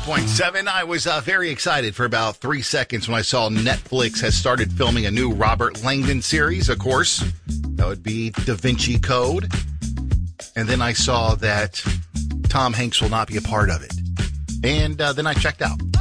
101.7. I was very excited for about 3 seconds when I saw Netflix has started filming a new Robert Langdon series, of course. That would be Da Vinci Code. And then I saw that Tom Hanks will not be a part of it. And then I checked out.